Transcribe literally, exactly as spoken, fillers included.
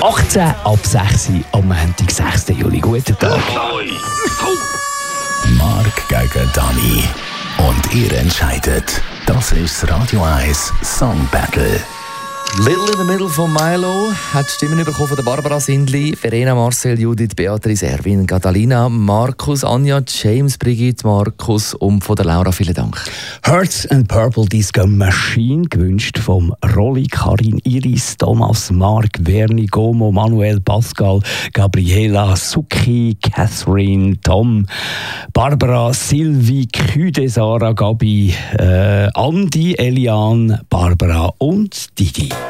achtzehn ab sechs am Montag, sechsten Juli. Guten Tag. Mark gegen Dani. Und ihr entscheidet. Das ist das Radio eins Song Battle. Little in the Middle von Milo hat Stimmen bekommen von der Barbara Sindli, Verena, Marcel, Judith, Beatrice, Erwin, Catalina, Markus, Anja, James, Brigitte, Markus und von der Laura. Vielen Dank. Hearts and Purple Disco Machine, gewünscht vom Rolli, Karin, Iris, Thomas, Mark, Verni, Gomo, Manuel, Pascal, Gabriela, Suki, Catherine, Tom, Barbara, Sylvie, Küde, Sarah, Gabi, äh, Andi, Elian, Barbara und Didi.